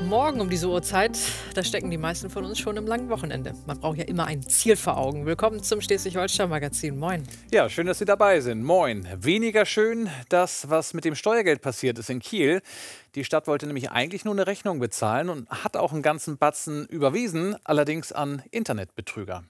Morgen um diese Uhrzeit, da stecken die meisten von uns schon im langen Wochenende. Man braucht ja immer ein Ziel vor Augen. Willkommen zum Schleswig-Holstein-Magazin. Moin. Ja, schön, dass Sie dabei sind. Moin. Weniger schön das, was mit dem Steuergeld passiert ist in Kiel. Die Stadt wollte nämlich eigentlich nur eine Rechnung bezahlen und hat auch einen ganzen Batzen überwiesen, allerdings an Internetbetrüger.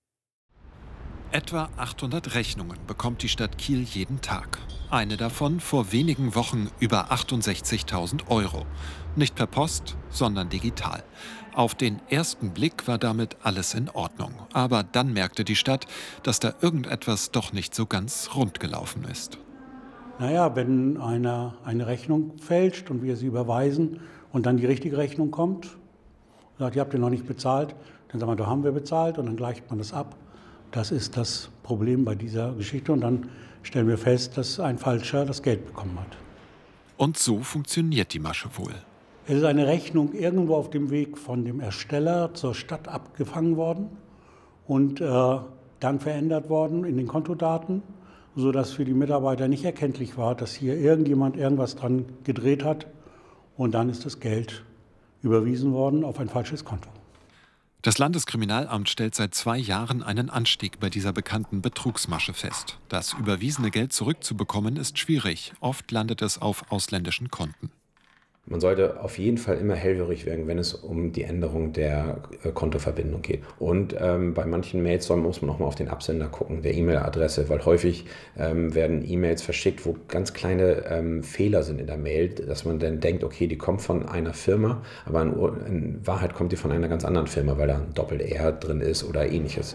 Etwa 800 Rechnungen bekommt die Stadt Kiel jeden Tag. Eine davon vor wenigen Wochen über 68.000 Euro. Nicht per Post, sondern digital. Auf den ersten Blick war damit alles in Ordnung. Aber dann merkte die Stadt, dass da irgendetwas doch nicht so ganz rund gelaufen ist. Naja, wenn einer eine Rechnung fälscht und wir sie überweisen und dann die richtige Rechnung kommt, sagt, ihr habt ihr noch nicht bezahlt, dann sagen wir, da haben wir bezahlt und dann gleicht man das ab. Das ist das Problem bei dieser Geschichte und dann stellen wir fest, dass ein Falscher das Geld bekommen hat. Und so funktioniert die Masche wohl. Es ist eine Rechnung irgendwo auf dem Weg von dem Ersteller zur Stadt abgefangen worden und dann verändert worden in den Kontodaten, sodass für die Mitarbeiter nicht erkenntlich war, dass hier irgendjemand irgendwas dran gedreht hat. Und dann ist das Geld überwiesen worden auf ein falsches Konto. Das Landeskriminalamt stellt seit 2 Jahren einen Anstieg bei dieser bekannten Betrugsmasche fest. Das überwiesene Geld zurückzubekommen ist schwierig. Oft landet es auf ausländischen Konten. Man sollte auf jeden Fall immer hellhörig werden, wenn es um die Änderung der Kontoverbindung geht. Und bei manchen Mails muss man auch mal auf den Absender gucken, der E-Mail-Adresse, weil häufig werden E-Mails verschickt, wo ganz kleine Fehler sind in der Mail, dass man dann denkt, okay, die kommt von einer Firma, aber in Wahrheit kommt die von einer ganz anderen Firma, weil da ein Doppel-R drin ist oder ähnliches.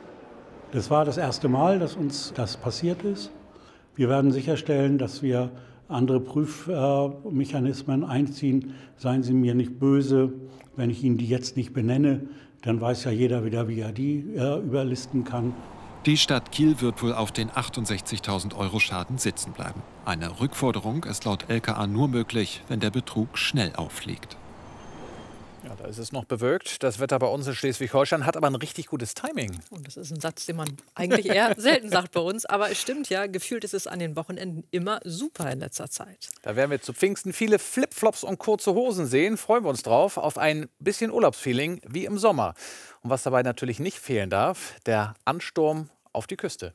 Das war das erste Mal, dass uns das passiert ist. Wir werden sicherstellen, dass wir andere Prüfmechanismen einziehen. Seien Sie mir nicht böse, wenn ich Ihnen die jetzt nicht benenne, dann weiß ja jeder wieder, wie er die überlisten kann. Die Stadt Kiel wird wohl auf den 68.000 Euro Schaden sitzen bleiben. Eine Rückforderung ist laut LKA nur möglich, wenn der Betrug schnell auffliegt. Ja, da ist es noch bewölkt. Das Wetter bei uns in Schleswig-Holstein hat aber ein richtig gutes Timing. Und das ist ein Satz, den man eigentlich eher selten sagt bei uns. Aber es stimmt ja, gefühlt ist es an den Wochenenden immer super in letzter Zeit. Da werden wir zu Pfingsten viele Flipflops und kurze Hosen sehen. Freuen wir uns drauf auf ein bisschen Urlaubsfeeling wie im Sommer. Und was dabei natürlich nicht fehlen darf, der Ansturm auf die Küste.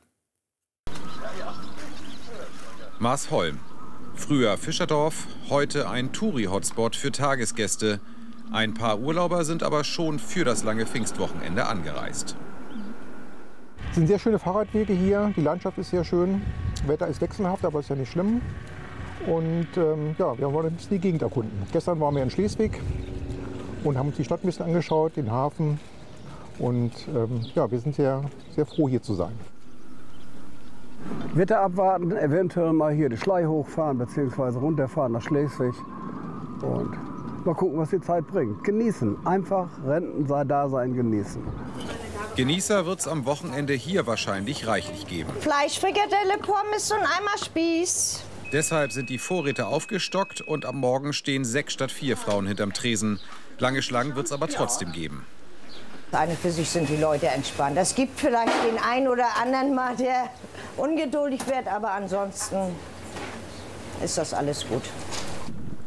Marsholm. Früher Fischerdorf, heute ein Touri-Hotspot für Tagesgäste. Ein paar Urlauber sind aber schon für das lange Pfingstwochenende angereist. Es sind sehr schöne Fahrradwege hier, die Landschaft ist sehr schön, das Wetter ist wechselhaft, aber ist ja nicht schlimm. Und ja, wir wollen ein bisschen die Gegend erkunden. Gestern waren wir in Schleswig und haben uns die Stadt ein bisschen angeschaut, den Hafen. Und ja, wir sind sehr, sehr froh, hier zu sein. Wetter abwarten, eventuell mal hier die Schlei hochfahren bzw. runterfahren nach Schleswig. Und mal gucken, was die Zeit bringt. Genießen. Einfach Rentendasein genießen. Genießer wird es am Wochenende hier wahrscheinlich reichlich geben. Fleisch, Frikadelle, Pommes und Eimer Spieß. Deshalb sind die Vorräte aufgestockt und am Morgen stehen 6 statt 4 Frauen hinterm Tresen. Lange Schlangen wird es aber trotzdem geben. An und für sich sind die Leute entspannt. Es gibt vielleicht den einen oder anderen mal, der ungeduldig wird, aber ansonsten ist das alles gut.